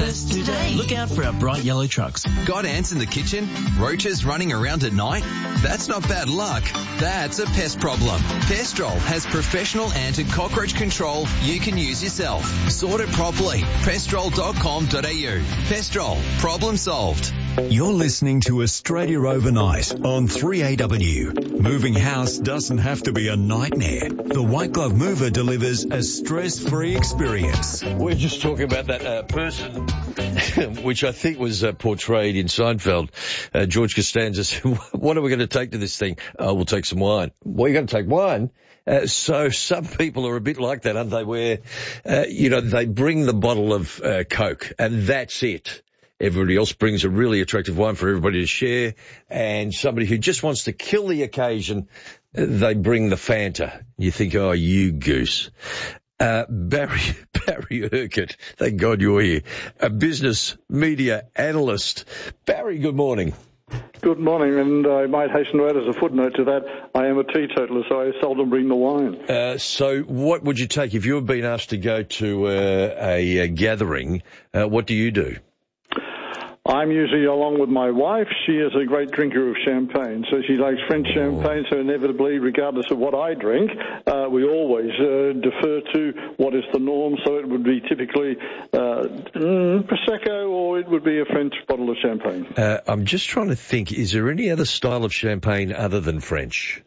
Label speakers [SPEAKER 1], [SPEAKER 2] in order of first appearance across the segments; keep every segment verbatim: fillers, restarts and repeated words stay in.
[SPEAKER 1] breakfast today. Look out for our bright yellow trucks.
[SPEAKER 2] Got ants in the kitchen? Roaches running around at night? That's not bad luck. That's a pest problem. Pestrol has professional ant and cockroach control you can use yourself. Sort it properly. pestrol dot com dot a u. Pestrol. Problem solved.
[SPEAKER 3] You're listening to Australia Overnight on three A W. Moving house doesn't have to be a nightmare. The White Glove Mover delivers a stress-free experience.
[SPEAKER 4] We're just talking about that uh, person, which I think was uh, portrayed in Seinfeld. Uh, George Costanza said, what are we going to take to this thing? Oh, we'll take some wine. Well, you're going to take wine? Uh, so some people are a bit like that, aren't they, where, uh, you know, they bring the bottle of uh, Coke and that's it. Everybody else brings a really attractive wine for everybody to share, and somebody who just wants to kill the occasion, they bring the Fanta. You think, oh, you goose. Uh, Barry, Barry Urquhart, thank God you're here, a business media analyst. Barry, good morning.
[SPEAKER 5] Good morning, and I might hasten to add as a footnote to that, I am a teetotaler, so I seldom bring the wine.
[SPEAKER 4] Uh, so what would you take if you had been asked to go to uh, a, a gathering? Uh, what do you do?
[SPEAKER 5] I'm usually along with my wife. She is a great drinker of champagne, so she likes French champagne, so inevitably, regardless of what I drink, uh, we always uh, defer to what is the norm, so it would be typically uh, mm, Prosecco, or it would be a French bottle of champagne.
[SPEAKER 4] Uh, I'm just trying to think, is there any other style of champagne other than French?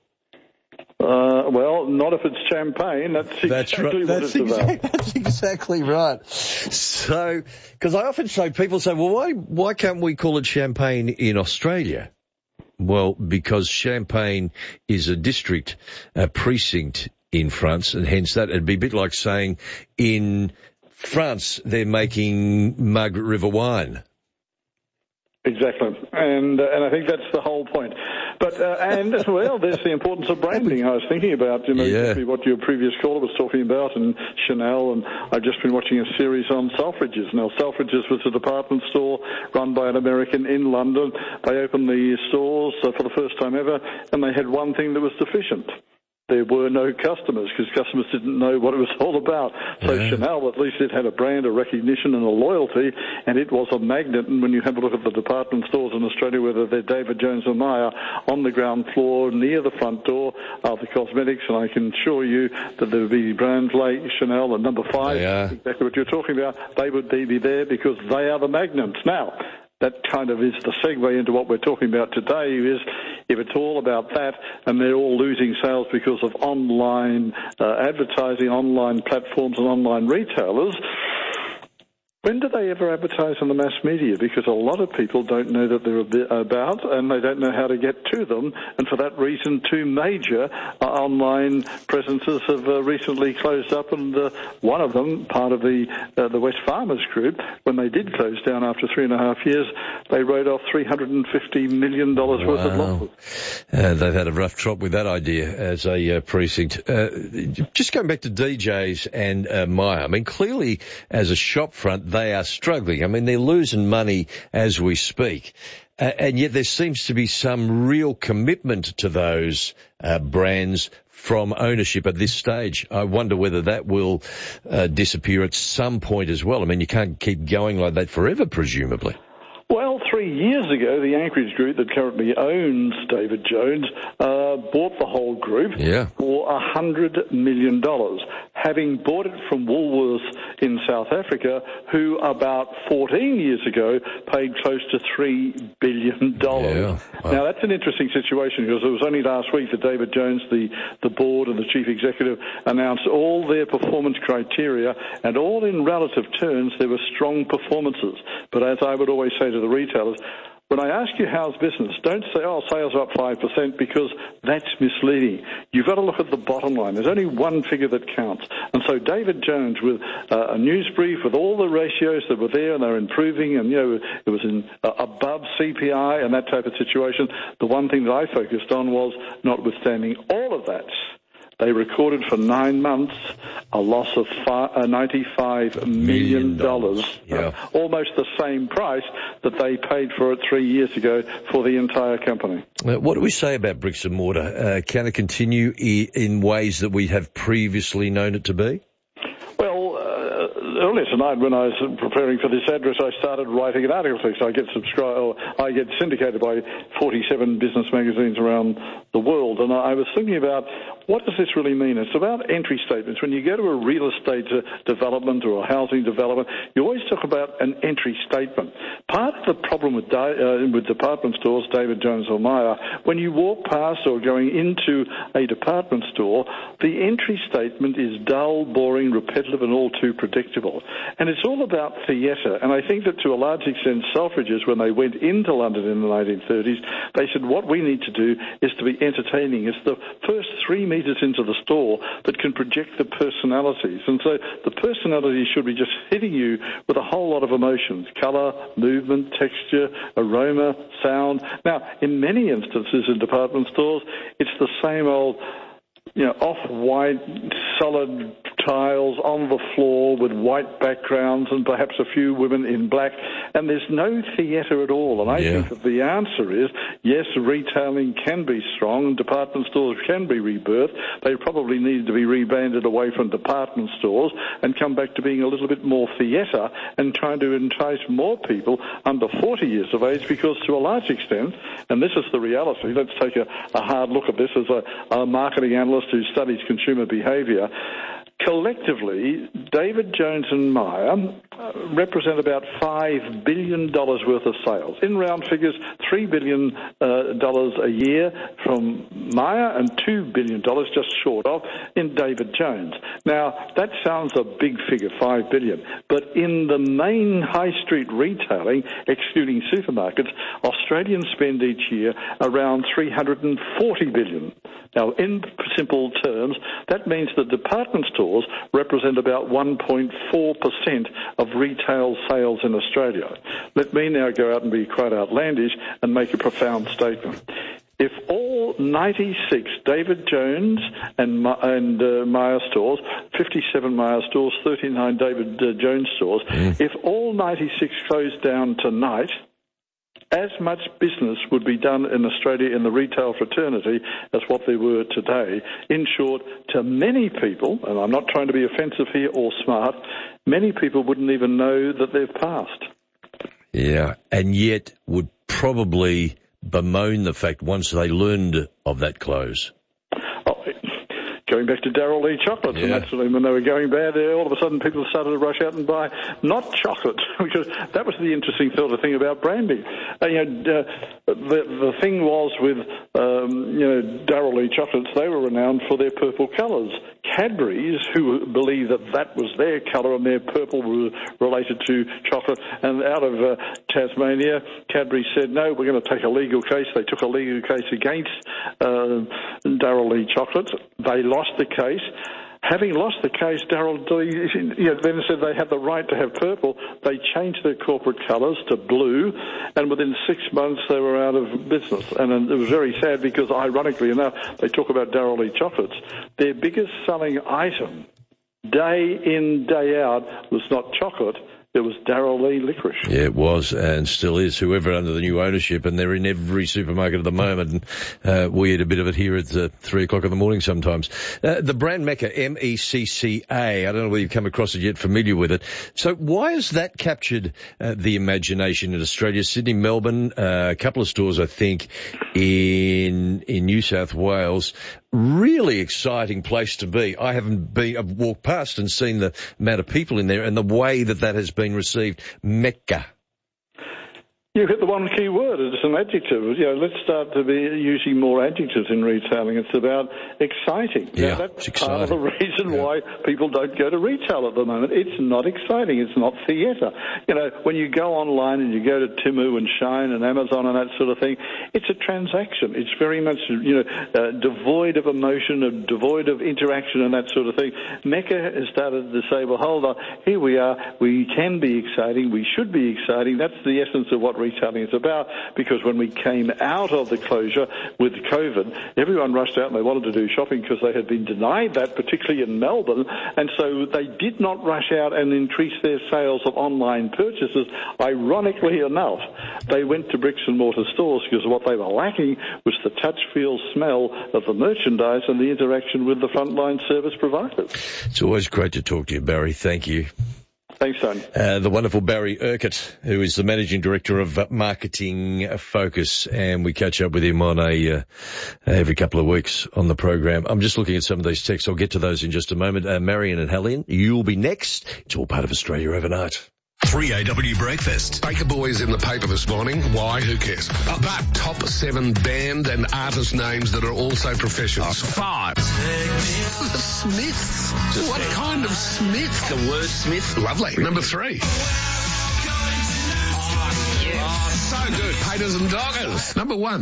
[SPEAKER 5] Uh, well, not if it's champagne. That's exactly
[SPEAKER 4] that's right.
[SPEAKER 5] what
[SPEAKER 4] that's
[SPEAKER 5] it's
[SPEAKER 4] exactly,
[SPEAKER 5] about.
[SPEAKER 4] That's exactly right. So, because I often say, people say, well, why why can't we call it champagne in Australia? Well, because Champagne is a district, a precinct in France, and hence that it'd be a bit like saying in France they're making Margaret River wine.
[SPEAKER 5] Exactly, and uh, and I think that's the whole point. But uh, and as well, there's the importance of branding. I was thinking about, you know,
[SPEAKER 4] yeah.
[SPEAKER 5] what your previous caller was talking about, and Chanel, and I've just been watching a series on Selfridges. Now, Selfridges was a department store run by an American in London. They opened the stores uh, for the first time ever, and they had one thing that was deficient. There were no customers because customers didn't know what it was all about. So yeah. Chanel, at least it had a brand, a recognition and a loyalty, and it was a magnet. And when you have a look at the department stores in Australia, whether they're David Jones or Myer, on the ground floor near the front door are the cosmetics, and I can assure you that there would be brands like Chanel and Number Five, exactly what you're talking about, they would be there because they are the magnets. Now, that kind of is the segue into what we're talking about today, is if it's all about that and they're all losing sales because of online uh, advertising, online platforms and online retailers, when do they ever advertise on the mass media? Because a lot of people don't know that they're about, and they don't know how to get to them. And for that reason, two major uh, online presences have uh, recently closed up, and uh, one of them, part of the uh, the West Farmers Group, when they did close down after three and a half years, they wrote off three hundred fifty million dollars wow. worth of losses.
[SPEAKER 4] Uh, they've had a rough trot with that idea as a uh, precinct. Uh, just going back to D Js and uh, Myer, I mean, clearly as a shop front, they are struggling. I mean, they're losing money as we speak. Uh, and yet there seems to be some real commitment to those uh, brands from ownership at this stage. I wonder whether that will uh, disappear at some point as well. I mean, you can't keep going like that forever, presumably.
[SPEAKER 5] Well, three years ago, the Anchorage Group that currently owns David Jones uh, bought the whole group
[SPEAKER 4] yeah.
[SPEAKER 5] for one hundred million dollars, having bought it from Woolworths in South Africa, who about fourteen years ago paid close to three billion dollars.
[SPEAKER 4] Yeah. Wow.
[SPEAKER 5] Now, that's an interesting situation because it was only last week that David Jones, the, the board and the chief executive, announced all their performance criteria, and all in relative terms, there were strong performances. But as I would always say to the retailers, when I ask you how's business, don't say, oh, sales are up five percent, because that's misleading. You've got to look at the bottom line. There's only one figure that counts. And so David Jones, with uh, a news brief, with all the ratios that were there, and they're improving, and, you know, it was in, uh, above C P I and that type of situation, the one thing that I focused on was, notwithstanding all of that, they recorded for nine months a loss of five, uh, ninety-five million dollars,
[SPEAKER 4] yeah.
[SPEAKER 5] uh, almost the same price that they paid for it three years ago for the entire company.
[SPEAKER 4] Uh, what do we say about bricks and mortar? Uh, can it continue I- in ways that we have previously known it to be?
[SPEAKER 5] Well, uh, let's tonight when I was preparing for this address, I started writing an article because I get subscribed, I get syndicated by forty-seven business magazines around the world, and I was thinking about what does this really mean? It's about entry statements. When you go to a real estate development or a housing development, you always talk about an entry statement. Part of the problem with, uh, with department stores, David Jones or Myer, when you walk past or going into a department store, the entry statement is dull, boring, repetitive, and all too predictable. And it's all about theatre. And I think that to a large extent, Selfridges, when they went into London in the nineteen thirties, they said, what we need to do is to be entertaining. It's the first three metres into the store that can project the personalities. And so the personalities should be just hitting you with a whole lot of emotions, colour, movement, texture, aroma, sound. Now, in many instances in department stores, it's the same old, you know, off-white, solid tiles on the floor with white backgrounds and perhaps a few women in black, and there's no theatre at all. And I yeah. think that the answer is, yes, retailing can be strong and department stores can be rebirthed. They probably need to be rebanded away from department stores and come back to being a little bit more theatre and trying to entice more people under forty years of age, because to a large extent, and this is the reality, let's take a, a hard look at this as a, a marketing analyst who studies consumer behaviour. Collectively, David Jones and Myer uh, represent about five billion dollars worth of sales. In round figures, three billion dollars uh, a year from Myer and two billion dollars just short of in David Jones. Now, that sounds a big figure, five billion dollars, but in the main high street retailing, excluding supermarkets, Australians spend each year around three hundred forty billion dollars. Now, in simple terms, that means that department stores represent about one point four percent of retail sales in Australia. Let me now go out and be quite outlandish and make a profound statement. If all ninety-six David Jones and, and uh, Myer stores, fifty-seven Myer stores, thirty-nine David uh, Jones stores, mm. if all ninety-six closed down tonight, as much business would be done in Australia in the retail fraternity as what there were today. In short, to many people, and I'm not trying to be offensive here or smart, many people wouldn't even know that they've passed.
[SPEAKER 4] Yeah, and yet would probably bemoan the fact once they learned of that close.
[SPEAKER 5] Going back to Darrell Lea chocolates, yeah. and that's when they were going bad, all of a sudden people started to rush out and buy not chocolate, because that was the interesting sort of thing about branding. Uh, you know, uh, the the thing was with um, you know Darrell Lea chocolates, they were renowned for their purple colours. Cadbury's, who believed that that was their colour and their purple was related to chocolate, and out of uh, Tasmania, Cadbury said, no, we're going to take a legal case. They took a legal case against uh, Darrell Lea chocolates. They lost the case. Having lost the case, Darrell Lea you know, then said they had the right to have purple. They changed their corporate colours to blue, and within six months they were out of business. And it was very sad because, ironically enough, they talk about Darrell Lea chocolates. Their biggest selling item, day in, day out, was not chocolate. It was Darrell Lea licorice.
[SPEAKER 4] Yeah, it was and still is, whoever under the new ownership, and they're in every supermarket at the moment. And uh, we eat a bit of it here at uh, three o'clock in the morning sometimes. Uh, the brand Mecca, M E C C A, I don't know whether you've come across it yet, familiar with it. So why has that captured uh, the imagination in Australia? Sydney, Melbourne, uh, a couple of stores, I think, in in New South Wales. Really exciting place to be. I haven't been, I've walked past and seen the amount of people in there and the way that that has been received. Mecca.
[SPEAKER 5] You hit the one key word. It's an adjective. You know, let's start to be using more adjectives in retailing. It's about exciting.
[SPEAKER 4] Yeah,
[SPEAKER 5] now, that's
[SPEAKER 4] it's exciting.
[SPEAKER 5] Part of the reason
[SPEAKER 4] yeah.
[SPEAKER 5] why people don't go to retail at the moment. It's not exciting. It's not theatre. You know, when you go online and you go to Temu and Shine and Amazon and that sort of thing, it's a transaction. It's very much, you know, uh, devoid of emotion, and devoid of interaction and that sort of thing. Mecca has started to say, well, hold on, here we are. We can be exciting. We should be exciting. That's the essence of what retailing is about, because when we came out of the closure with COVID, everyone rushed out and they wanted to do shopping because they had been denied that, particularly in Melbourne, and so they did not rush out and increase their sales of online purchases. Ironically enough, they went to bricks and mortar stores because what they were lacking was the touch, feel, smell of the merchandise and the interaction with the frontline service providers.
[SPEAKER 4] It's always great to talk to you, Barry. Thank you.
[SPEAKER 5] Thanks, Tony.
[SPEAKER 4] Uh, the wonderful Barry Urquhart, who is the Managing Director of uh, Marketing Focus, and we catch up with him on a uh, every couple of weeks on the program. I'm just looking at some of these texts. I'll get to those in just a moment. Uh, Marion and Helene, you'll be next. It's all part of Australia Overnight.
[SPEAKER 3] three A W Breakfast.
[SPEAKER 6] Baker Boys in the paper this morning. Why? Who cares? Uh, but top seven band and artist names that are also professionals. Five. The Smiths. Just what kind of Smith?
[SPEAKER 7] The word Smith.
[SPEAKER 6] Lovely. Number three. Oh, yes. Oh, so good. Haters and Doggers. Number one.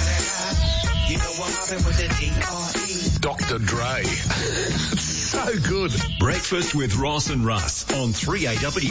[SPEAKER 6] Doctor Dre. So good.
[SPEAKER 3] Breakfast with Ross and Russ on three A W.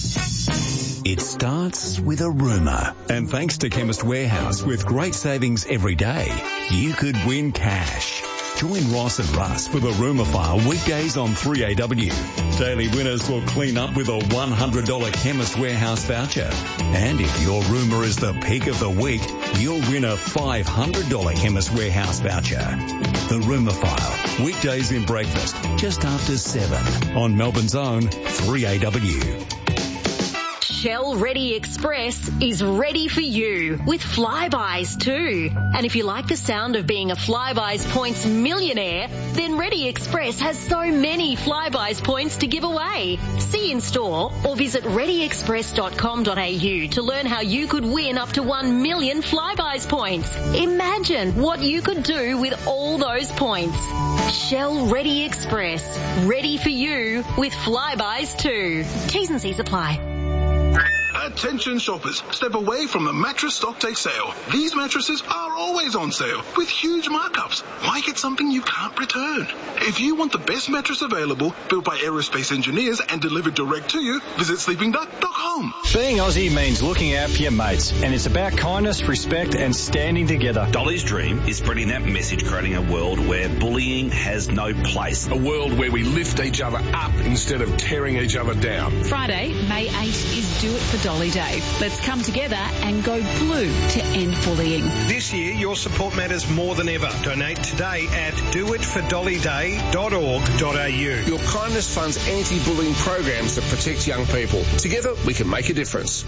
[SPEAKER 3] It starts with a rumour. And thanks to Chemist Warehouse, with great savings every day, you could win cash. Join Ross and Russ for the Rumour File weekdays on three A W. Daily winners will clean up with a one hundred dollars Chemist Warehouse voucher. And if your rumour is the peak of the week, you'll win a five hundred dollars Chemist Warehouse voucher. The Rumour File, weekdays in breakfast, just after seven on Melbourne's own three A W.
[SPEAKER 8] Shell Ready Express is ready for you with Flybys too. And if you like the sound of being a Flybys points millionaire, then Ready Express has so many Flybys points to give away. See in store or visit ready express dot com dot a u to learn how you could win up to one million Flybys points. Imagine what you could do with all those points. Shell Ready Express, ready for you with Flybys too. T's and C's apply.
[SPEAKER 9] Attention shoppers, step away from the mattress stocktake sale. These mattresses are always on sale with huge markups. Why get something you can't return? If you want the best mattress available, built by aerospace engineers and delivered direct to you, visit sleeping duck dot com.
[SPEAKER 10] Being Aussie means looking out for your mates, and it's about kindness, respect and standing together.
[SPEAKER 11] Dolly's dream is spreading that message, creating a world where bullying has no place.
[SPEAKER 6] A world where we lift each other up instead of tearing each other down.
[SPEAKER 12] Friday, May eighth is Do It for Dolly Day. Let's come together and go blue to end bullying.
[SPEAKER 13] This year, your support matters more than ever. Donate today at do it for dolly day dot org dot a u.
[SPEAKER 6] Your kindness funds anti-bullying programs that protect young people. Together, we can make a difference.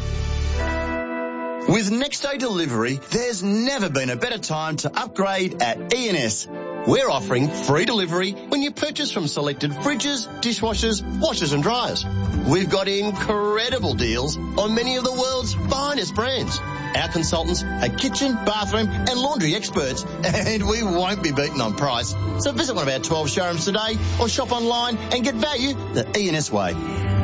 [SPEAKER 14] With next day delivery, there's never been a better time to upgrade at E and S. We're offering free delivery when you purchase from selected fridges, dishwashers, washers and dryers. We've got incredible deals on many of the world's finest brands. Our consultants are kitchen, bathroom and laundry experts, and we won't be beaten on price. So visit one of our twelve showrooms today or shop online and get value the E and S way.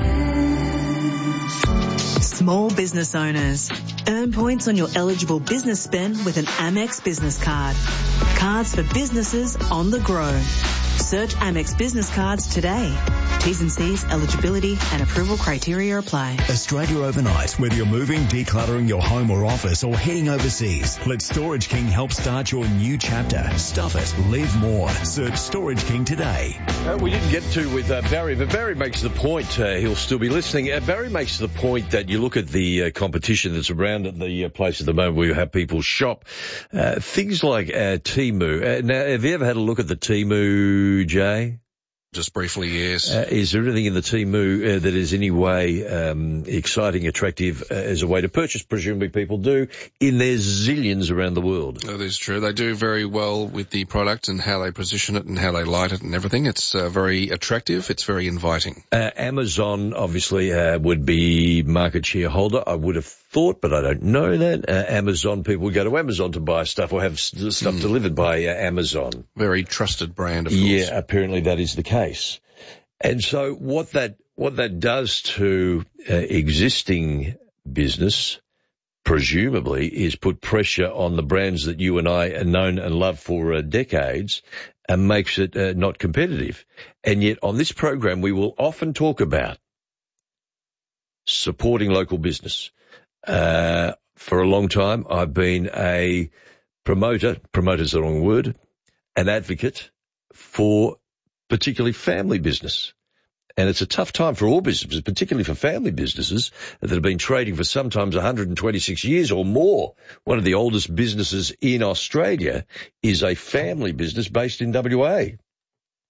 [SPEAKER 15] Small business owners. Earn points on your eligible business spend with an Amex business card. Cards for businesses on the go. Search Amex Business Cards today. T's and C's, eligibility and approval criteria apply.
[SPEAKER 3] Australia Overnight. Whether you're moving, decluttering your home or office, or heading overseas, let Storage King help start your new chapter. Stuff it. Live more. Search Storage King today.
[SPEAKER 4] Uh, we didn't get to with uh, Barry, but Barry makes the point, uh, he'll still be listening. Uh, Barry makes the point that you look at the uh, competition that's around at the uh, place at the moment where you have people shop. Uh, things like uh, Temu. Uh, now, have you ever had a look at the Temu, Jay?
[SPEAKER 6] Just briefly, yes.
[SPEAKER 4] Uh, is there anything in the Temu uh, that is any way um, exciting, attractive uh, as a way to purchase? Presumably people do in their zillions around the world.
[SPEAKER 6] That is true. They do very well with the product and how they position it and how they light it and everything. It's uh, very attractive. It's very inviting.
[SPEAKER 4] Uh, Amazon obviously uh, would be market shareholder. I would have thought, but I don't know that. Uh, Amazon, people would go to Amazon to buy stuff or have st- stuff mm. delivered by uh, Amazon.
[SPEAKER 6] Very trusted brand, of course.
[SPEAKER 4] Yeah, apparently that is the case. And so what that, what that does to uh, existing business, presumably, is put pressure on the brands that you and I have known and loved for uh, decades and makes it uh, not competitive. And yet on this program, we will often talk about supporting local business. Uh, for a long time, I've been a promoter, promoter's the wrong word, an advocate for particularly family business. And it's a tough time for all businesses, particularly for family businesses that have been trading for sometimes one hundred twenty-six years or more. One of the oldest businesses in Australia is a family business based in W A.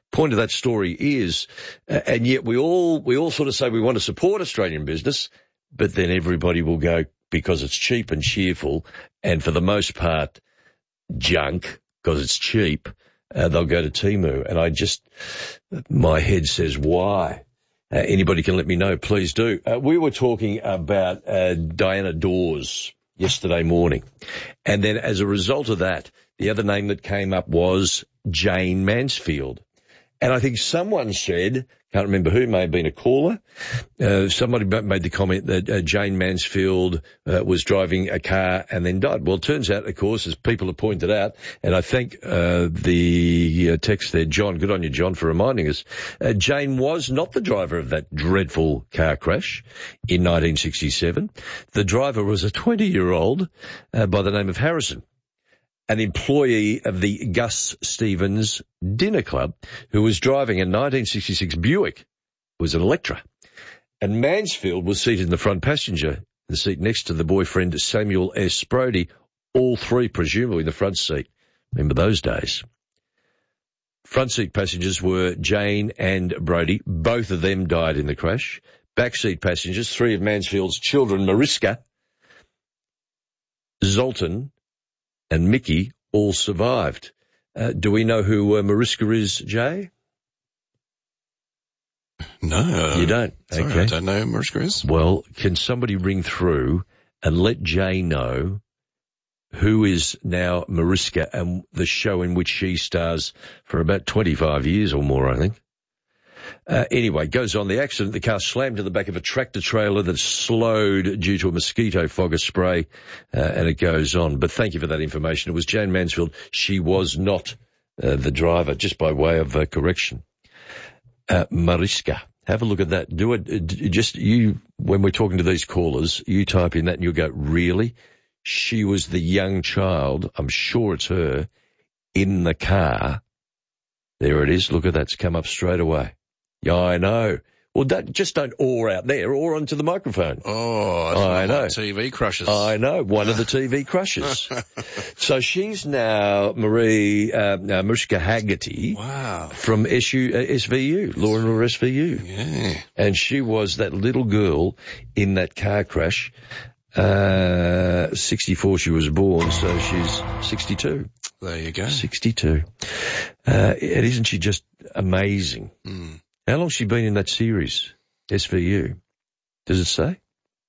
[SPEAKER 4] point of that story is, uh, and yet we all we all sort of say we want to support Australian business, but then everybody will go because it's cheap and cheerful, and for the most part, junk because it's cheap. Uh, they'll go to Temu, and I just, my head says why. Uh, anybody can let me know, please do. Uh, we were talking about uh, Diana Dawes yesterday morning, and then as a result of that, the other name that came up was Jayne Mansfield. And I think someone said, can't remember who, may have been a caller, uh, somebody made the comment that uh, Jayne Mansfield uh, was driving a car and then died. Well, it turns out, of course, as people have pointed out, and I thank uh, the uh, text there, John, good on you, John, for reminding us, uh, Jayne was not the driver of that dreadful car crash in nineteen sixty-seven. The driver was a twenty-year-old uh, by the name of Harrison, an employee of the Gus Stevens Dinner Club, who was driving a nineteen sixty-six Buick. It was an Electra. And Mansfield was seated in the front passenger, the seat next to the boyfriend Samuel S. Brodie, all three presumably in the front seat. Remember those days. Front seat passengers were Jayne and Brodie. Both of them died in the crash. Back seat passengers, three of Mansfield's children, Mariska, Zoltan, and Mickey, all survived. Uh, do we know who uh, Mariska is, Jay?
[SPEAKER 7] No.
[SPEAKER 4] You don't?
[SPEAKER 7] Sorry,
[SPEAKER 4] okay.
[SPEAKER 7] I don't know who Mariska is.
[SPEAKER 4] Well, can somebody ring through and let Jay know who is now Mariska and the show in which she stars for about twenty-five years or more, I think. Uh, anyway, goes on. The accident, the car slammed to the back of a tractor trailer that slowed due to a mosquito fog of spray, uh, and it goes on. But thank you for that information. It was Jayne Mansfield. She was not uh, the driver, just by way of uh, correction. Uh, Mariska. Have a look at that. Do it. Just you, when we're talking to these callers, you type in that and you'll go, really? She was the young child, I'm sure it's her, in the car. There it is. Look at that. It's come up straight away. Yeah, I know. Well, don't, just don't oar out there, or onto the microphone.
[SPEAKER 7] Oh, that's
[SPEAKER 4] I know.
[SPEAKER 7] Like T V crushes.
[SPEAKER 4] I know, one of the T V crushes. So she's now Marie uh, uh, Mariska Hargitay.
[SPEAKER 7] Wow.
[SPEAKER 4] From S U, uh, S V U, Law and Order S V U.
[SPEAKER 7] Yeah.
[SPEAKER 4] And she was that little girl in that car crash. Uh, sixty-four she was born, so she's sixty-two.
[SPEAKER 7] There you go.
[SPEAKER 4] sixty-two. Uh, and isn't she just amazing?
[SPEAKER 7] Mm.
[SPEAKER 4] How long's she been in that series, S V U? Does it say?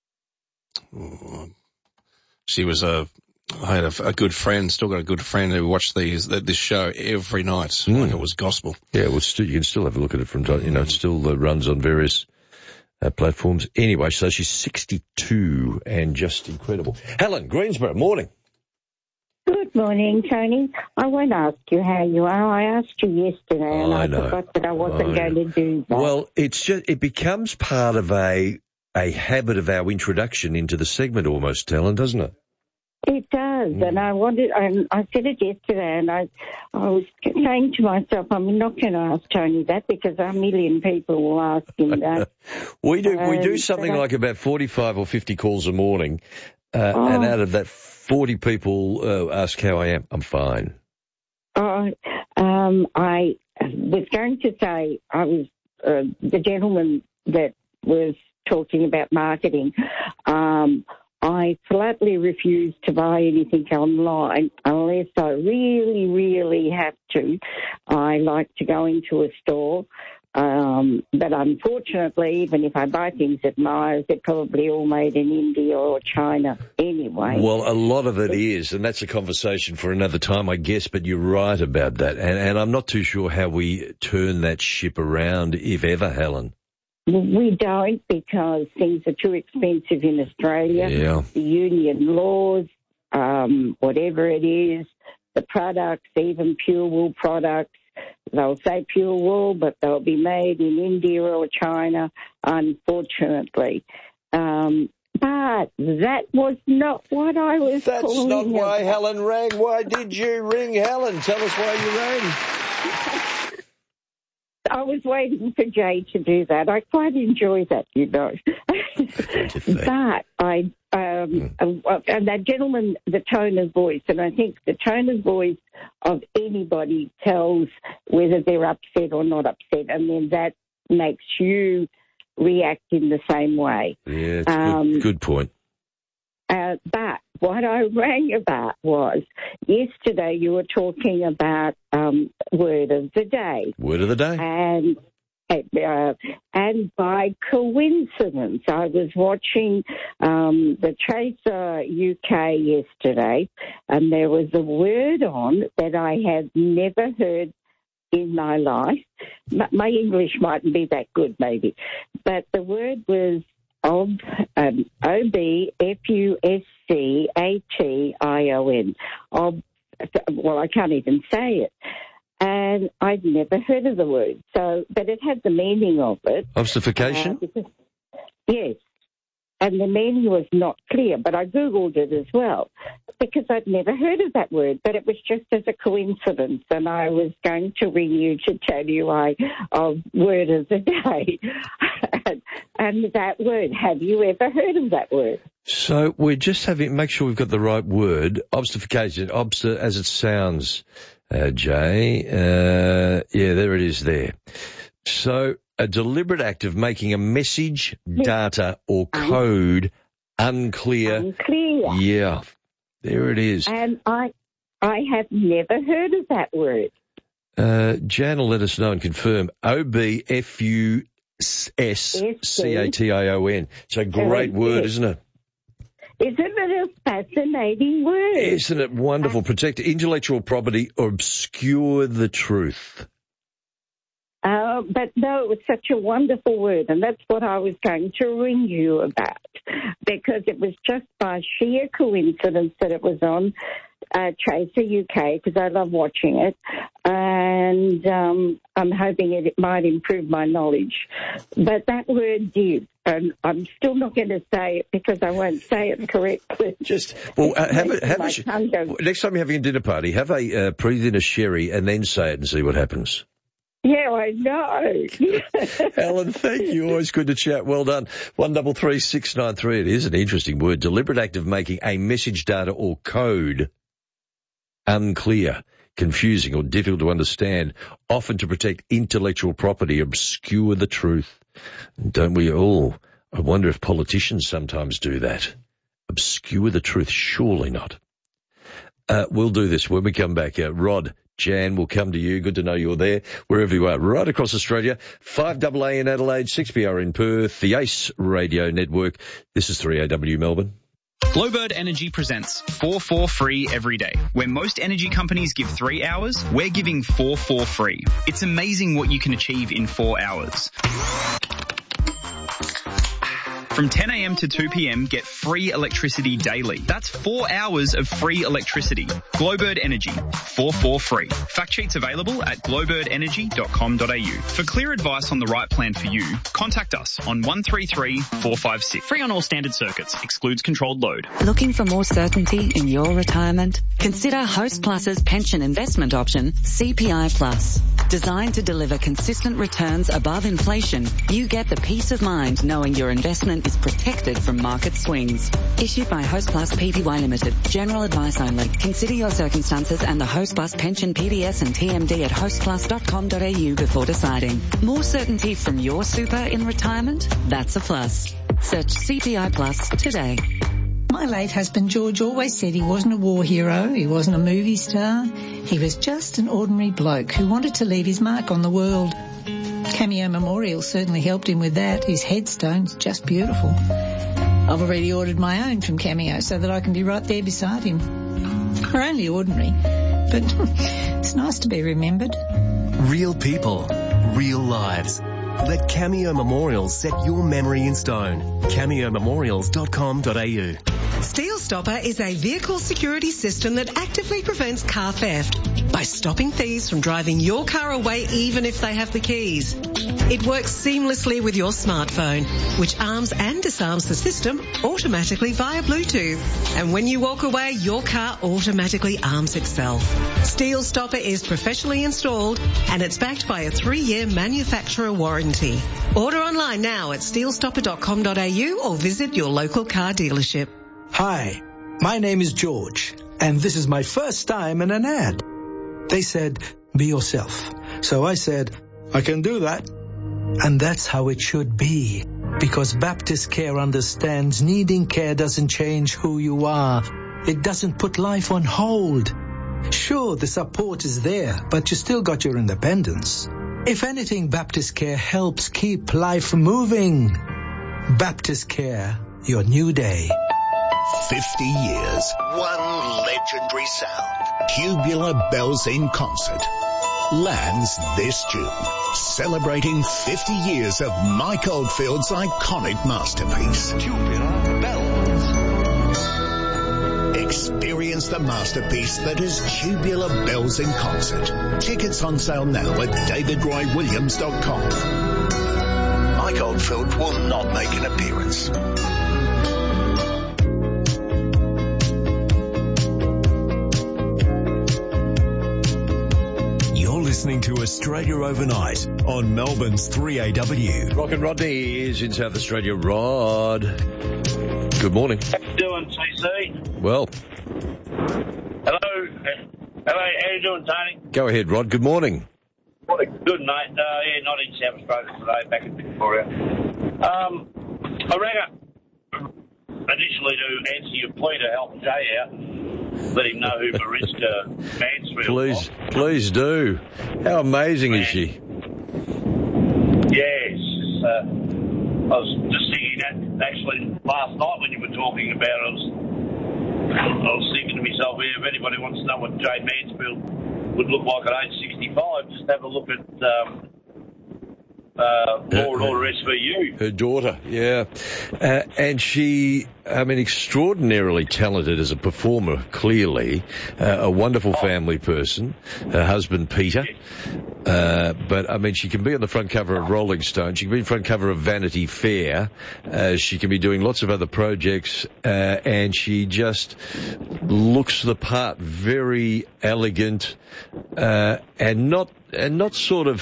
[SPEAKER 7] Oh, she was a, I had a, a good friend, still got a good friend who watched these, this show every night, mm. like it was gospel.
[SPEAKER 4] Yeah, well, still, you can still have a look at it from time, you know, it still uh, runs on various uh, platforms. Anyway, so she's sixty-two and just incredible. Helen, Greensboro, morning.
[SPEAKER 16] Good morning, Tony. I won't ask you how you are. I asked you yesterday, and
[SPEAKER 4] I,
[SPEAKER 16] I
[SPEAKER 4] know.
[SPEAKER 16] forgot that I wasn't
[SPEAKER 4] I
[SPEAKER 16] going to do that.
[SPEAKER 4] Well, it's just it becomes part of a a habit of our introduction into the segment, almost, Helen, doesn't it?
[SPEAKER 16] It does, mm. and I wanted. Um, I said it yesterday, and I, I was saying to myself, I'm not going to ask Tony that because a million people will ask him that.
[SPEAKER 4] we do. Um, we do something
[SPEAKER 16] I,
[SPEAKER 4] like about forty-five or fifty calls a morning, uh,
[SPEAKER 16] oh,
[SPEAKER 4] and out of that, forty people uh, ask how I am. I'm fine.
[SPEAKER 16] Oh, um, I was going to say I was uh, the gentleman that was talking about marketing. Um, I flatly refuse to buy anything online unless I really, really have to. I like to go into a store. Um, but unfortunately, even if I buy things at Myers, they're probably all made in India or China anyway.
[SPEAKER 4] Well, a lot of it is, and that's a conversation for another time, I guess, but you're right about that. And, and I'm not too sure how we turn that ship around, if ever, Helen.
[SPEAKER 16] We don't, because things are too expensive in Australia.
[SPEAKER 4] Yeah.
[SPEAKER 16] The union laws, um, whatever it is, the products, even pure wool products, they'll say pure wool, but they'll be made in India or China, unfortunately. Um, but that was not what I was
[SPEAKER 4] That's
[SPEAKER 16] calling
[SPEAKER 4] not why
[SPEAKER 16] about.
[SPEAKER 4] Helen rang. Why did you ring, Helen? Tell us why you rang.
[SPEAKER 16] I was waiting for Jay to do that. I quite enjoy that, you know. But I, um, mm. and that gentleman, the tone of voice, and I think the tone of voice of anybody tells whether they're upset or not upset, and then that makes you react in the same way.
[SPEAKER 4] Yeah, it's
[SPEAKER 16] um,
[SPEAKER 4] good, good point.
[SPEAKER 16] Uh, but what I rang about was yesterday you were talking about um, word of the day.
[SPEAKER 4] Word of the day.
[SPEAKER 16] And uh, and by coincidence, I was watching um, the Chaser U K yesterday, and there was a word on that I had never heard in my life. My English mightn't be that good, maybe, but the word was Ob, um, O B F U S C A T I O N. Ob, well, I can't even say it. And I'd never heard of the word. So, but it had the meaning of it.
[SPEAKER 4] Obstification?
[SPEAKER 16] Uh, because, yes. And the meaning was not clear, but I Googled it as well because I'd never heard of that word, but it was just as a coincidence, and I was going to ring you to tell you I of word of the day. and, and that word, have you ever heard of that word?
[SPEAKER 4] So we're just having, make sure we've got the right word, obstification, obst as it sounds, uh, Jay. Uh, yeah, there it is there. So a deliberate act of making a message, data, or code unclear.
[SPEAKER 16] Unclear.
[SPEAKER 4] Yeah, there it is.
[SPEAKER 16] And I, I have never heard of that word.
[SPEAKER 4] Uh, Jan will let us know and confirm. O B F U S C A T I O N. It's a great word, isn't it?
[SPEAKER 16] Isn't it a fascinating word?
[SPEAKER 4] Isn't it wonderful? Protect intellectual property or obscure the truth.
[SPEAKER 16] Uh, but no, it was such a wonderful word, and that's what I was going to ring you about, because it was just by sheer coincidence that it was on uh, Chaser U K, because I love watching it, and um, I'm hoping it, it might improve my knowledge. But that word did, and I'm still not going to say it because I won't say it correctly.
[SPEAKER 4] Just, well, uh, have a, have a sh- next time you're having a dinner party, have a uh, pre-dinner sherry and then say it and see what happens.
[SPEAKER 16] Yeah, I know.
[SPEAKER 4] Alan, thank you. Always good to chat. Well done. One double three six nine three. It is an interesting word. Deliberate act of making a message, data, or code unclear, confusing, or difficult to understand, often to protect intellectual property, obscure the truth. Don't we all? I wonder if politicians sometimes do that. Obscure the truth. Surely not. Uh, we'll do this when we come back. Uh, Rod, Jan, will come to you. Good to know you're there, wherever you are, right across Australia. five A A in Adelaide, six B R in Perth, the Ace Radio Network. This is three A W Melbourne.
[SPEAKER 17] Glowbird Energy presents four four free every day. Where most energy companies give three hours, we're giving four four free. It's amazing what you can achieve in four hours. From ten a.m. to two p.m, get free electricity daily. That's four hours of free electricity. Glowbird Energy, four four free. Fact sheets available at glowbird energy dot com dot a u. For clear advice on the right plan for you, contact us on one three three four five six. Free on all standard circuits. Excludes controlled load.
[SPEAKER 18] Looking for more certainty in your retirement? Consider Host Plus's pension investment option, C P I Plus. Designed to deliver consistent returns above inflation, you get the peace of mind knowing your investment is protected from market swings. Issued by Host Plus P P Y Limited. General advice only. Consider your circumstances and the Host Plus pension P D S and T M D at host plus dot com dot a u before deciding. More certainty from your super in retirement? That's a plus. Search C P I Plus today.
[SPEAKER 19] My late husband George always said he wasn't a war hero, he wasn't a movie star, he was just an ordinary bloke who wanted to leave his mark on the world. Cameo Memorial certainly helped him with that. His headstone's just beautiful. I've already ordered my own from Cameo so that I can be right there beside him. We're only ordinary, but it's nice to be remembered.
[SPEAKER 20] Real people, real lives. Let Cameo Memorials set your memory in stone. cameo memorials dot com dot a u.
[SPEAKER 21] Steel Stopper is a vehicle security system that actively prevents car theft by stopping thieves from driving your car away even if they have the keys. It works seamlessly with your smartphone, which arms and disarms the system automatically via Bluetooth. And when you walk away, your car automatically arms itself. Steel Stopper is professionally installed and it's backed by a three-year manufacturer warranty. Order online now at steel stopper dot com dot a u or visit your local car dealership.
[SPEAKER 22] Hi, my name is George, and this is my first time in an ad. They said, be yourself. So I said, I can do that. And that's how it should be, because Baptist Care understands needing care doesn't change who you are. It doesn't put life on hold. Sure, the support is there, but you still got your independence. If anything, Baptist Care helps keep life moving. Baptist Care, your new day.
[SPEAKER 23] fifty years, one legendary sound. Tubular Bells in Concert lands this June, celebrating fifty years of Mike Oldfield's iconic masterpiece. Tubular Bells. Experience the masterpiece that is Tubular Bells in Concert. Tickets on sale now at david roy williams dot com. Mike Oldfield will not make an appearance.
[SPEAKER 3] Listening to Australia Overnight on Melbourne's three A W.
[SPEAKER 4] Rock and Rodney is in South Australia. Rod, good morning.
[SPEAKER 24] How you doing, T C?
[SPEAKER 4] Well.
[SPEAKER 24] Hello. Hello, how you doing, Tony?
[SPEAKER 4] Go ahead, Rod. Good morning.
[SPEAKER 24] Good, mate. Uh, yeah, not in South Australia today, back in Victoria. Um, I rang up initially to answer your plea to help Jay out. Let him know who Mariska Mansfield
[SPEAKER 4] Please,
[SPEAKER 24] was.
[SPEAKER 4] please do. How amazing is she?
[SPEAKER 24] Yes. Uh, I was just thinking that actually last night when you were talking about it, I was, I was thinking to myself, yeah, if anybody wants to know what Jay Mansfield would look like at age sixty-five, just have a look at um, uh, Law and Order S V U.
[SPEAKER 4] Her daughter, yeah. Uh, and she, I mean, extraordinarily talented as a performer, clearly. Uh, a wonderful family person. Her husband, Peter. Uh, but, I mean, she can be on the front cover of Rolling Stone. She can be on the front cover of Vanity Fair. Uh, she can be doing lots of other projects. Uh, and she just looks the part. Very elegant. Uh, and not, and not sort of...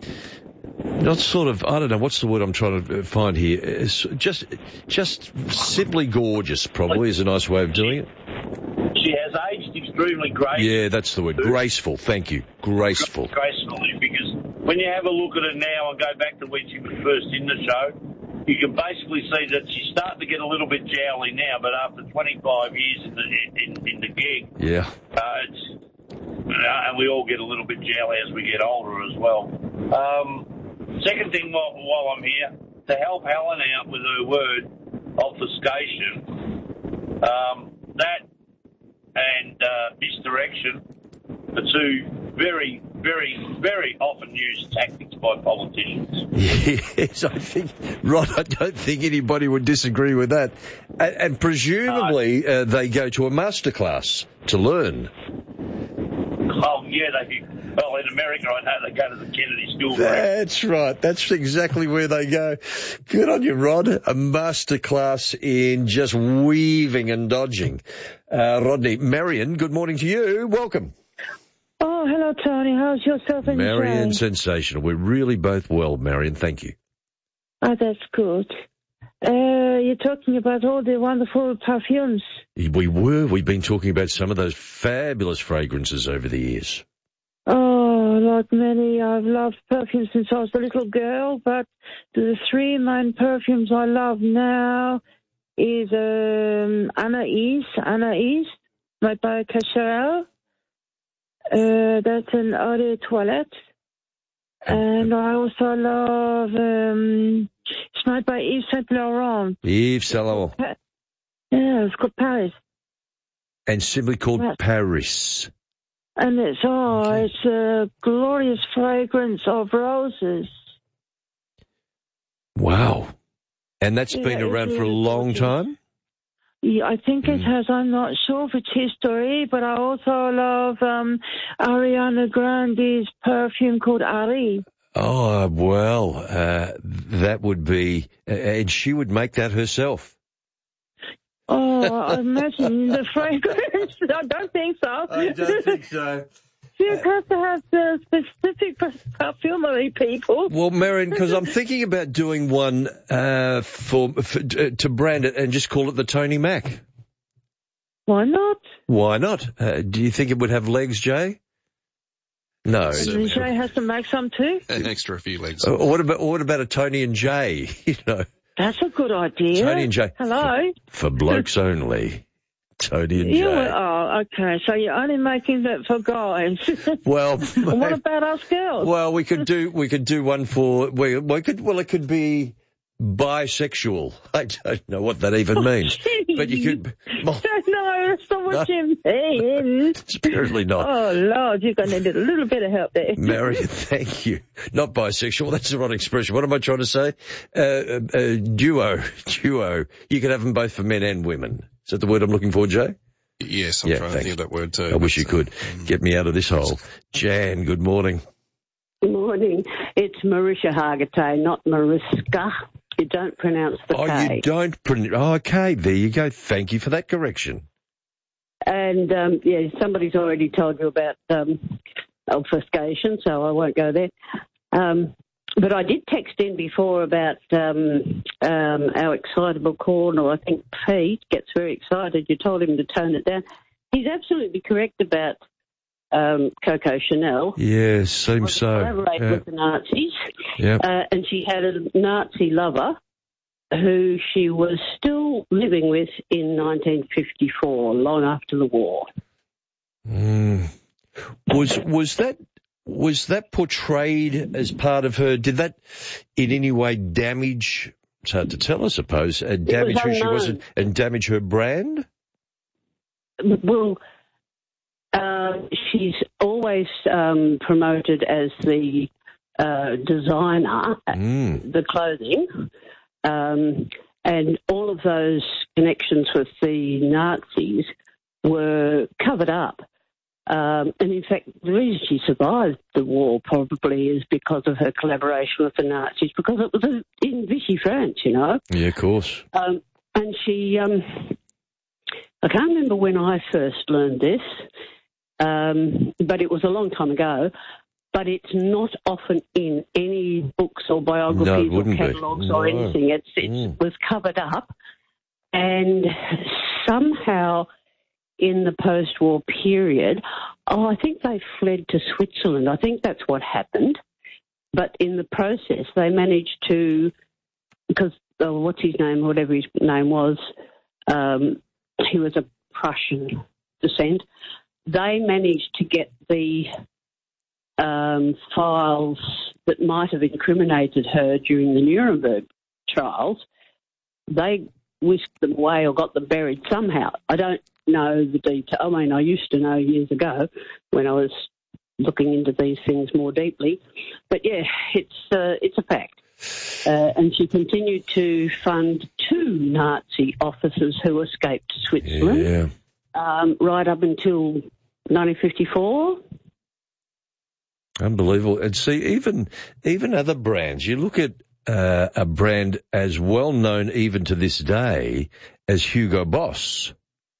[SPEAKER 4] Not sort of, I don't know, what's the word I'm trying to find here? It's just, just simply gorgeous, probably, is a nice way of doing it.
[SPEAKER 24] She has aged extremely gracefully.
[SPEAKER 4] Yeah, that's the word. Graceful, thank you. Graceful.
[SPEAKER 24] Gracefully, because when you have a look at her now and go back to when she was first in the show, you can basically see that she's starting to get a little bit jowly now, but after twenty-five years in the, in, in the gig,
[SPEAKER 4] yeah,
[SPEAKER 24] uh, it's, uh, and we all get a little bit jowly as we get older as well. Um, Second thing while, while I'm here, to help Helen out with her word, obfuscation, um, that and uh, misdirection are two very, very, very often used tactics by politicians.
[SPEAKER 4] Yes, I think, Rod, I don't think anybody would disagree with that. And, and presumably uh, they go to a masterclass to learn.
[SPEAKER 24] Oh, yeah, they well, in America, I know they go to the Kennedy School.
[SPEAKER 4] That's right. That's exactly where they go. Good on you, Rod. A masterclass in just weaving and dodging. Uh, Rodney, Marion, good morning to you. Welcome.
[SPEAKER 25] Oh, hello, Tony. How's yourself and
[SPEAKER 4] Marion,
[SPEAKER 25] Jay?
[SPEAKER 4] sensational. We're really both well, Marion. Thank you.
[SPEAKER 25] Oh, that's good. Uh, you're talking about all the wonderful perfumes.
[SPEAKER 4] We were. We've been talking about some of those fabulous fragrances over the years.
[SPEAKER 25] Oh, like many. I've loved perfumes since I was a little girl, but the three main perfumes I love now is um, Anaïs, Anaïs, made by Cacharel. Uh, that's an eau de toilette. And I also love, um, it's made by Yves Saint Laurent.
[SPEAKER 4] Yves Saint Laurent.
[SPEAKER 25] Yeah, it's called Paris.
[SPEAKER 4] And simply called yeah. Paris.
[SPEAKER 25] And it's, oh, okay. It's a glorious fragrance of roses.
[SPEAKER 4] Wow. And that's
[SPEAKER 25] yeah,
[SPEAKER 4] been around
[SPEAKER 25] really
[SPEAKER 4] for a long
[SPEAKER 25] gorgeous.
[SPEAKER 4] time?
[SPEAKER 25] Yeah, I think it has. I'm not sure if it's history, but I also love um, Ariana Grande's perfume called Ari.
[SPEAKER 4] Oh, well, uh, that would be, uh, and she would make that herself.
[SPEAKER 25] Oh, I imagine the fragrance. I don't think so.
[SPEAKER 4] I don't think so.
[SPEAKER 25] You have to have the specific perfumery people.
[SPEAKER 4] Well, Marion, because I'm thinking about doing one uh, for, for uh, to brand it and just call it the Tony Mac.
[SPEAKER 25] Why not?
[SPEAKER 4] Why not? Uh, do you think it would have legs, Jay? No.
[SPEAKER 25] And Jay has to make some too.
[SPEAKER 7] An extra few legs.
[SPEAKER 4] Uh, what about what about a Tony and Jay? You know,
[SPEAKER 25] that's a good idea.
[SPEAKER 4] Tony and Jay.
[SPEAKER 25] Hello.
[SPEAKER 4] For, for blokes only. Tony and Jay.
[SPEAKER 25] Yeah, oh, okay. So you're only making that for guys.
[SPEAKER 4] Well,
[SPEAKER 25] what about us girls?
[SPEAKER 4] Well, we could do we could do one for we, we could well it could be bisexual. I don't know what that even means,
[SPEAKER 25] oh,
[SPEAKER 4] but you could.
[SPEAKER 25] Oh, no, that's not what no. you mean.
[SPEAKER 4] Apparently not.
[SPEAKER 25] Oh Lord, you're going to need a little bit of help there.
[SPEAKER 4] Marion, thank you. Not bisexual. That's the wrong expression. What am I trying to say? Uh, uh, uh, duo, duo. You could have them both for men and women. Is that the word I'm looking for, Jay?
[SPEAKER 7] Yes, I'm
[SPEAKER 4] yeah,
[SPEAKER 7] trying
[SPEAKER 4] thanks.
[SPEAKER 7] to think of that word too.
[SPEAKER 4] I wish you could. Get me out of this hole. Jan, good morning.
[SPEAKER 1] Good morning. It's Marisha Hargitay, not Mariska. You don't pronounce the
[SPEAKER 4] oh,
[SPEAKER 1] K.
[SPEAKER 4] Oh, you don't pronounce... Oh, okay, there you go. Thank you for that correction.
[SPEAKER 1] And, um, yeah, somebody's already told you about um, obfuscation, so I won't go there. Um But I did text in before about um, um, our excitable corner. I think Pete gets very excited. You told him to tone it down. He's absolutely correct about um, Coco Chanel.
[SPEAKER 4] Yes, seems so.
[SPEAKER 1] Collaborated
[SPEAKER 4] yeah.
[SPEAKER 1] with the Nazis.
[SPEAKER 4] Yep.
[SPEAKER 1] Uh, and she had a Nazi lover who she was still living with in nineteen fifty-four, long after the war.
[SPEAKER 4] Mm. Was was that... Was that portrayed as part of her? Did that in any way damage? It's hard to tell, I suppose. Uh, damage who she was and damage her brand.
[SPEAKER 1] Well, uh, she's always um, promoted as the uh, designer,
[SPEAKER 4] mm.
[SPEAKER 1] the clothing, um, and all of those connections with the Nazis were covered up. Um, and in fact, the reason she survived the war probably is because of her collaboration with the Nazis, because it was in Vichy France, you know.
[SPEAKER 4] Yeah, of course.
[SPEAKER 1] Um, and she, um, I can't remember when I first learned this, um, but it was a long time ago. But it's not often in any books or biographies
[SPEAKER 4] no,
[SPEAKER 1] or catalogues
[SPEAKER 4] no.
[SPEAKER 1] or anything. It's, it mm. was covered up, and somehow in the post-war period, oh, I think they fled to Switzerland. I think that's what happened. But in the process, they managed to, because, oh, what's his name, whatever his name was, um, he was a Prussian descent. They managed to get the um, files that might have incriminated her during the Nuremberg trials. They whisked them away or got them buried somehow. I don't know the detail. I mean, I used to know years ago when I was looking into these things more deeply. But, yeah, it's uh, it's a fact. Uh, and she continued to fund two Nazi officers who escaped to Switzerland
[SPEAKER 4] yeah.
[SPEAKER 1] um, right up until nineteen fifty-four.
[SPEAKER 4] Unbelievable. And see, even even other brands, you look at uh, a brand as well known even to this day as Hugo Boss.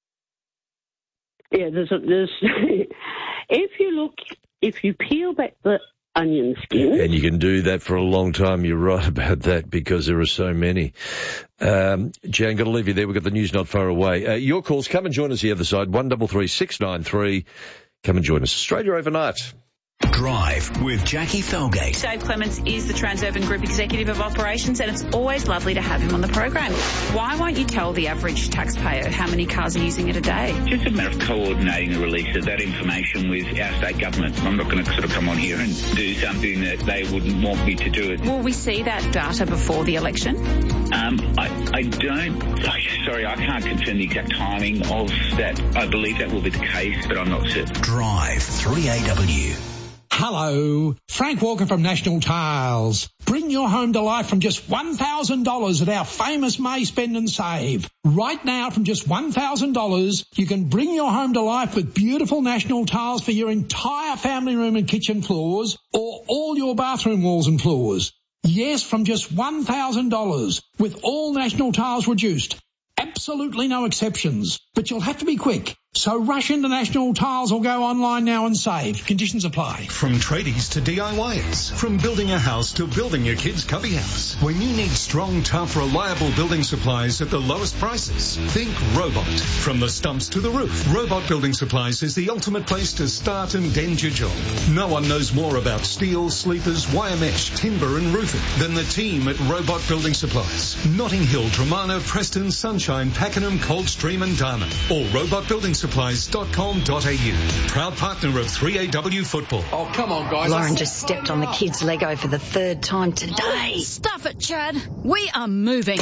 [SPEAKER 1] Yeah, there's, a, there's if you look, if you peel back the onion skin.
[SPEAKER 4] And you can do that for a long time. You're right about that because there are so many. Um, Jan, got to leave you there. We've got the news not far away. Uh, your calls, come and join us the other side, one double three six nine three. Come and join us. Australia Overnight.
[SPEAKER 3] Drive with Jackie Felgate.
[SPEAKER 12] Dave Clements is the Transurban Group Executive of Operations, and it's always lovely to have him on the program. Why won't you tell the average taxpayer how many cars are using it a day?
[SPEAKER 11] Just a matter of coordinating the release of that information with our state government. I'm not going to sort of come on here and do something that they wouldn't want me to do. It.
[SPEAKER 12] Will we see that data before the election?
[SPEAKER 11] Um, I, I don't. Sorry, I can't confirm the exact timing of that. I believe that will be the case, but I'm not certain.
[SPEAKER 3] Drive three A W.
[SPEAKER 2] Hello, Frank Walker from National Tiles. Bring your home to life from just one thousand dollars at our famous May Spend and Save. Right now, from just one thousand dollars, you can bring your home to life with beautiful National Tiles for your entire family room and kitchen floors, or all your bathroom walls and floors. Yes, from just one thousand dollars, with all National Tiles reduced. Absolutely no exceptions, but you'll have to be quick. So rush into National Tiles or go online now and save. Conditions apply.
[SPEAKER 5] From tradies to D I Yers, from building a house to building your kid's cubby house. When you need strong, tough, reliable building supplies at the lowest prices, think Robot. From the stumps to the roof, Robot Building Supplies is the ultimate place to start and end your job. No one knows more about steel, sleepers, wire mesh, timber and roofing than the team at Robot Building Supplies. Notting Hill, Tremarno, Preston, Sunshine, Pakenham, Coldstream and Darman. Or robot building supplies dot com dot a u. Proud partner of three A W Football.
[SPEAKER 8] Oh, come on, guys.
[SPEAKER 9] Lauren just stepped on the kids' Lego for the third time today.
[SPEAKER 10] Stuff it, Chad. We are moving.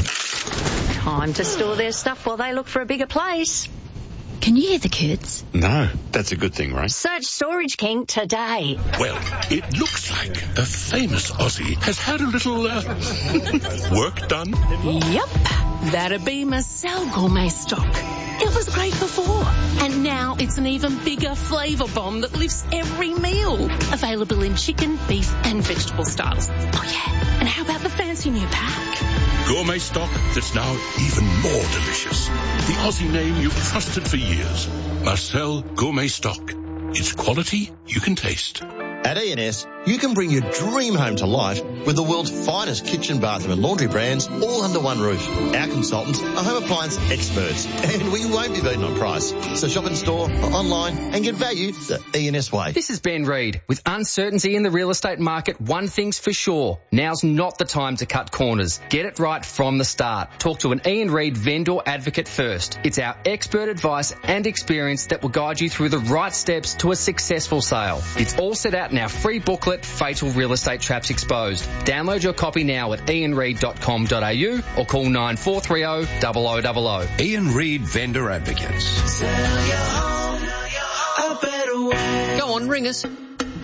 [SPEAKER 9] Time to store their stuff while they look for a bigger place.
[SPEAKER 10] Can you hear the kids?
[SPEAKER 26] No, that's a good thing, right?
[SPEAKER 9] Search Storage King today.
[SPEAKER 26] Well, it looks like a famous Aussie has had a little uh, work done.
[SPEAKER 27] Yep, that'd be Marcel Gourmet Stock. It was great before, and now it's an even bigger flavour bomb that lifts every meal. Available in chicken, beef and vegetable styles. Oh yeah, and how about the fancy new pack?
[SPEAKER 26] Gourmet stock that's now even more delicious. The Aussie name you've trusted for years. Marcel Gourmet Stock. It's quality you can taste.
[SPEAKER 14] At E and S, you can bring your dream home to life with the world's finest kitchen, bathroom and laundry brands all under one roof. Our consultants are home appliance experts and we won't be beaten on price. So shop in store or online and get value the E and S way.
[SPEAKER 28] This is Ben Reid. With uncertainty in the real estate market, one thing's for sure. Now's not the time to cut corners. Get it right from the start. Talk to an Ian Reid vendor advocate first. It's our expert advice and experience that will guide you through the right steps to a successful sale. It's all set out in our free booklet, Fatal Real Estate Traps Exposed. Download your copy now at ian reid dot com dot a u or call nine four three zero, zero zero zero zero.
[SPEAKER 26] Ian Reid Vendor Advocates.
[SPEAKER 27] Sell your home a better way. Go on, ring us.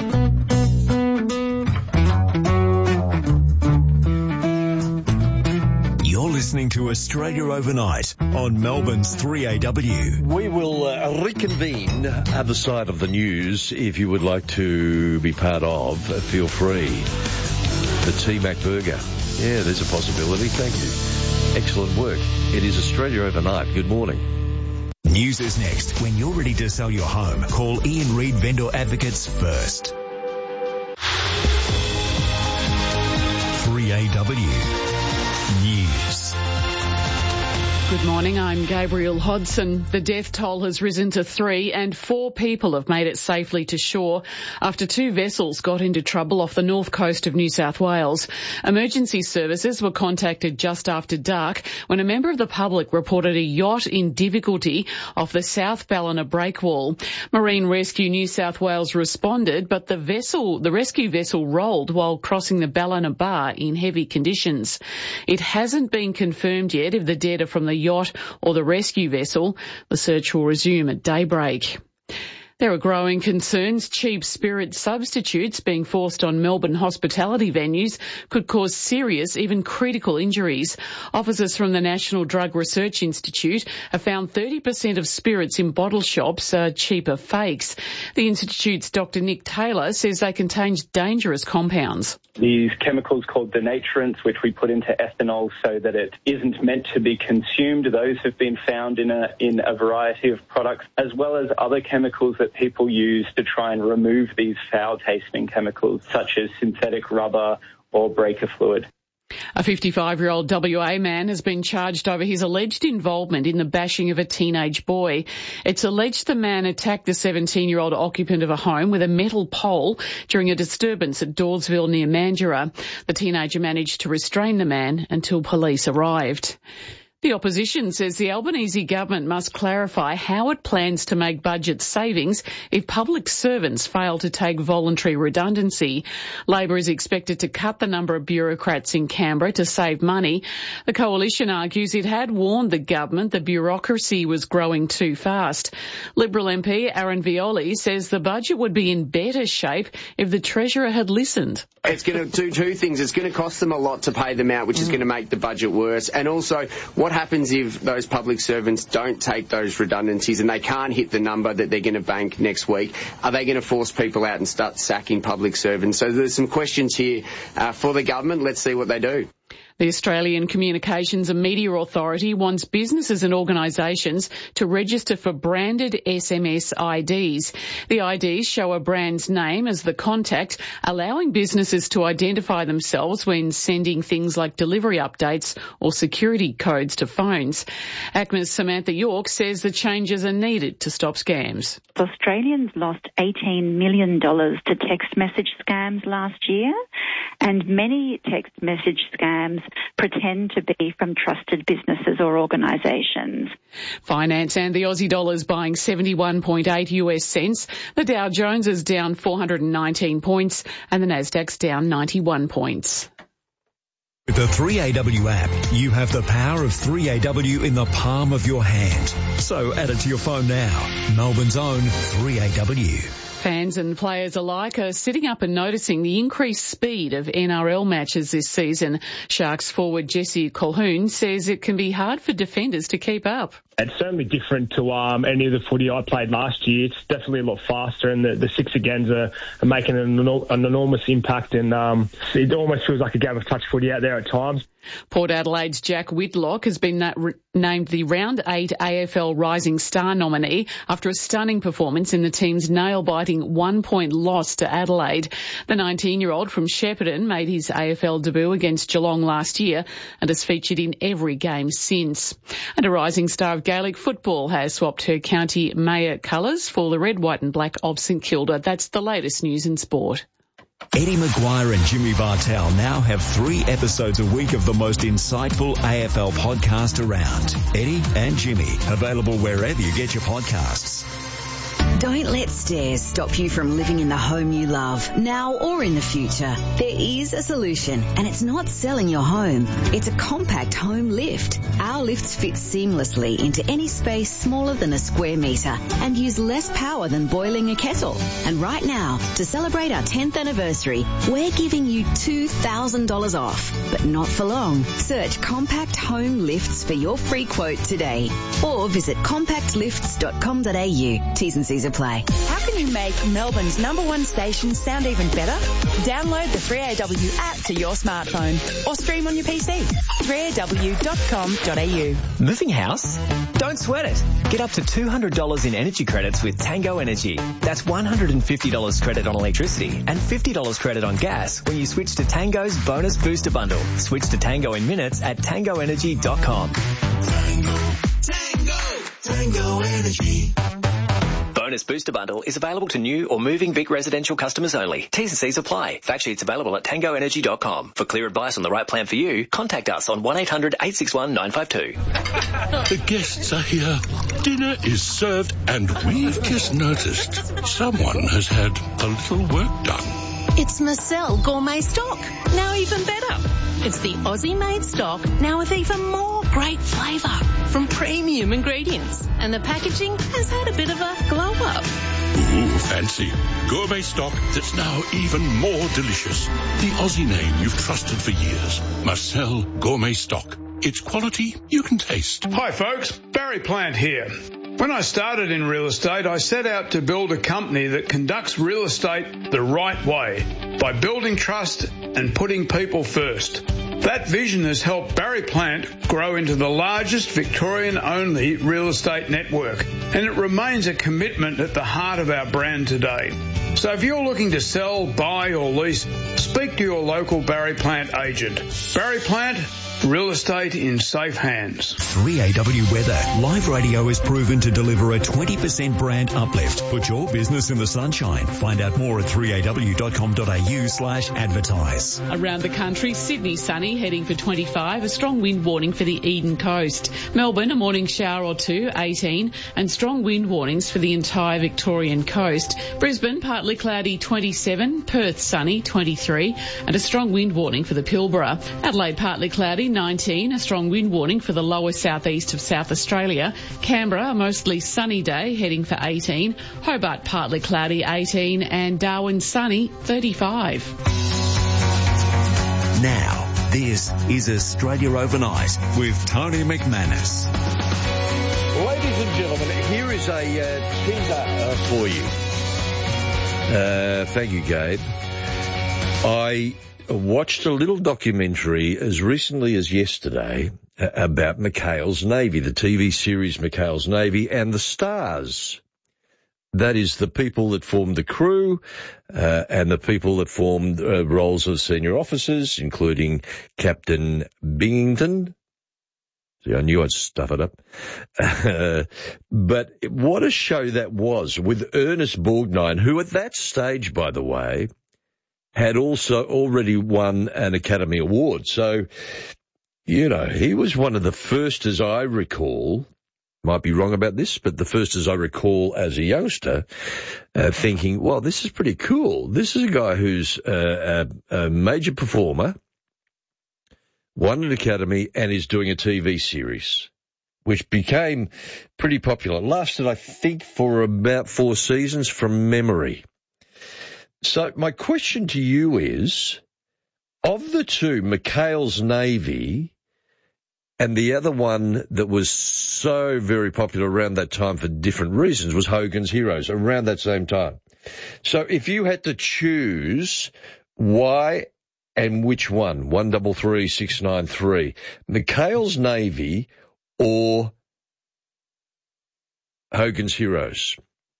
[SPEAKER 3] You're listening to Australia Overnight on Melbourne's three A W.
[SPEAKER 4] We will uh, reconvene other side of the news. If you would like to be part of, uh, feel free. The T-Mac Burger. Yeah, there's a possibility. Thank you. Excellent work. It is Australia Overnight. Good morning.
[SPEAKER 3] News is next. When you're ready to sell your home, call Ian Reid Vendor Advocates first. three A W News.
[SPEAKER 29] Good morning, I'm Gabriel Hodson. The death toll has risen to three and four people have made it safely to shore after two vessels got into trouble off the north coast of New South Wales. Emergency services were contacted just after dark when a member of the public reported a yacht in difficulty off the South Ballina breakwall. Marine Rescue New South Wales responded, but the vessel, the rescue vessel rolled while crossing the Ballina Bar in heavy conditions. It hasn't been confirmed yet if the dead are from the yacht or the rescue vessel. The search will resume at daybreak. There are growing concerns cheap spirit substitutes being forced on Melbourne hospitality venues could cause serious, even critical injuries. Officers from the National Drug Research Institute have found thirty percent of spirits in bottle shops are cheaper fakes. The Institute's Doctor Nick Taylor says they contain dangerous compounds.
[SPEAKER 30] These chemicals called denaturients, which we put into ethanol so that it isn't meant to be consumed, those have been found in a, in a variety of products, as well as other chemicals that people use to try and remove these foul-tasting chemicals, such as synthetic rubber or breaker fluid.
[SPEAKER 29] A fifty-five-year-old W A man has been charged over his alleged involvement in the bashing of a teenage boy. It's alleged the man attacked the seventeen-year-old occupant of a home with a metal pole during a disturbance at Dawesville near Mandurah. The teenager managed to restrain the man until police arrived. The opposition says the Albanese government must clarify how it plans to make budget savings if public servants fail to take voluntary redundancy. Labor is expected to cut the number of bureaucrats in Canberra to save money. The coalition argues it had warned the government the bureaucracy was growing too fast. Liberal M P Aaron Violi says the budget would be in better shape if the Treasurer had listened.
[SPEAKER 6] It's going to do two things. It's going to cost them a lot to pay them out, which mm. is going to make the budget worse. And also, what happens if those public servants don't take those redundancies and they can't hit the number that they're going to bank next week? Are they going to force people out and start sacking public servants? So there's some questions here uh, for the government. Let's see what they do.
[SPEAKER 29] The Australian Communications and Media Authority wants businesses and organisations to register for branded S M S I Ds. The I Ds show a brand's name as the contact, allowing businesses to identify themselves when sending things like delivery updates or security codes to phones. A C M A's Samantha York says the changes are needed to stop scams.
[SPEAKER 8] Australians lost eighteen million dollars to text message scams last year, and many text message scams pretend to be from trusted businesses or organisations.
[SPEAKER 29] Finance and the Aussie dollar is buying seventy-one point eight U S cents. The Dow Jones is down four hundred nineteen points and the Nasdaq's down ninety-one points.
[SPEAKER 3] With the three A W app, you have the power of three A W in the palm of your hand. So add it to your phone now. Melbourne's own three A W.
[SPEAKER 29] Fans and players alike are sitting up and noticing the increased speed of N R L matches this season. Sharks forward Jesse Colquhoun says it can be hard for defenders to keep up.
[SPEAKER 13] It's certainly different to um, any of the footy I played last year. It's definitely a lot faster, and the, the six agains are, are making an, an enormous impact, and um, it almost feels like a game of touch footy out there at times.
[SPEAKER 29] Port Adelaide's Jack Whitlock has been na- re- named the Round eight A F L Rising Star nominee after a stunning performance in the team's nail-biting one-point loss to Adelaide. The nineteen-year-old from Shepparton made his A F L debut against Geelong last year and has featured in every game since. And a rising star of Gaelic football has swapped her county mayor colours for the red, white and black of St Kilda. That's the latest news in sport.
[SPEAKER 3] Eddie Maguire and Jimmy Bartel now have three episodes a week of the most insightful A F L podcast around. Eddie and Jimmy, available wherever you get your podcasts.
[SPEAKER 15] Don't let stairs stop you from living in the home you love, now or in the future. There is a solution, and it's not selling your home. It's a compact home lift. Our lifts fit seamlessly into any space smaller than a square metre and use less power than boiling a kettle. And right now, to celebrate our tenth anniversary, we're giving you two thousand dollars off, but not for long. Search Compact Home Lifts for your free quote today, or visit compact lifts dot com dot a u. T's and C's apply.
[SPEAKER 16] How can you make Melbourne's number one station sound even better? Download the three A W app to your smartphone or stream on your P C. three A W dot com dot a u.
[SPEAKER 17] Moving house? Don't sweat it. Get up to two hundred dollars in energy credits with Tango Energy. That's one hundred fifty dollars credit on electricity and fifty dollars credit on gas when you switch to Tango's Bonus Booster Bundle. Switch to Tango in minutes at tango energy dot com.
[SPEAKER 18] Tango, Tango, Tango Energy.
[SPEAKER 17] Bonus Booster Bundle is available to new or moving Vic residential customers only. T's and C's apply. Fact sheets available at tango energy dot com. For clear advice on the right plan for you, contact us on one eight hundred eight six one nine five two.
[SPEAKER 26] The guests are here. Dinner is served, and we've just noticed someone has had a little work done.
[SPEAKER 27] It's Marcel Gourmet Stock, now even better. It's the Aussie-made stock, now with even more great flavour from premium ingredients. And the packaging has had a bit of a glow-up.
[SPEAKER 26] Ooh, fancy. Gourmet stock that's now even more delicious. The Aussie name you've trusted for years. Marcel Gourmet Stock. It's quality you can taste.
[SPEAKER 19] Hi folks, Barry Plant here. When I started in real estate, I set out to build a company that conducts real estate the right way by building trust and putting people first. That vision has helped Barry Plant grow into the largest Victorian-only real estate network, and it remains a commitment at the heart of our brand today. So if you're looking to sell, buy or lease, speak to your local Barry Plant agent. Barry Plant, Real estate in safe hands.
[SPEAKER 3] three A W Weather. Live radio has proven to deliver a twenty percent brand uplift. Put your business in the sunshine. Find out more at three A W dot com dot A U slash advertise.
[SPEAKER 29] Around the country, Sydney sunny, heading for twenty-five, a strong wind warning for the Eden coast. Melbourne, a morning shower or two, eighteen, and strong wind warnings for the entire Victorian coast. Brisbane, partly cloudy, twenty-seven, Perth sunny, twenty-three, and a strong wind warning for the Pilbara. Adelaide, partly cloudy, nineteen, a strong wind warning for the lower southeast of South Australia. Canberra, a mostly sunny day, heading for eighteen. Hobart, partly cloudy, eighteen, and Darwin sunny, thirty-five.
[SPEAKER 3] Now, this is Australia Overnight with Tony McManus.
[SPEAKER 4] Ladies and gentlemen, here is a uh, teaser uh, for you. Uh, thank you, Gabe. I watched a little documentary as recently as yesterday uh, about McHale's Navy, the T V series McHale's Navy, and the stars. That is the people that formed the crew uh, and the people that formed uh, roles of senior officers, including Captain Binghamton. See, I knew I'd stuff it up. Uh, but what a show that was, with Ernest Borgnine, who at that stage, by the way, had also already won an Academy Award. So, you know, he was one of the first, as I recall, might be wrong about this, but the first, as I recall, as a youngster, uh, thinking, well, this is pretty cool. This is a guy who's uh, a, a major performer, won an Academy, and is doing a T V series, which became pretty popular. Lasted, I think, for about four seasons from memory. So my question to you is, of the two, McHale's Navy and the other one that was so very popular around that time for different reasons was Hogan's Heroes, around that same time. So if you had to choose why and which one, one double three six nine three, McHale's Navy or Hogan's Heroes?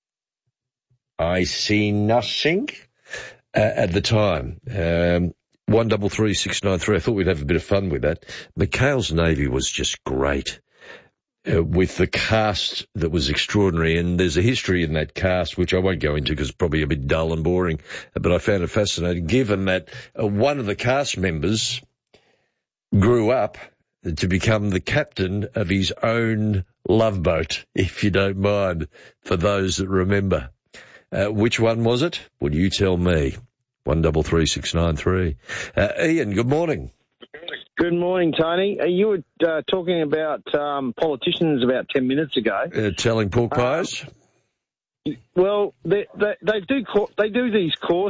[SPEAKER 4] I see nothing. Uh, at the time, um, one double three six nine three. I thought we'd have a bit of fun with that. McHale's Navy was just great, uh, with the cast that was extraordinary. And there's a history in that cast which I won't go into because it's probably a bit dull and boring. But I found it fascinating, given that uh, one of the cast members grew up to become the captain of his own love boat, if you don't mind, for those that remember. Uh, which one was it? Would you tell me? One double three six nine three. Uh, Ian, good morning.
[SPEAKER 1] Good morning, Tony. Uh, you were uh, talking about um, politicians about ten minutes ago.
[SPEAKER 4] Uh, telling pork pies?
[SPEAKER 1] Um, well, they, they, they do they do these courses.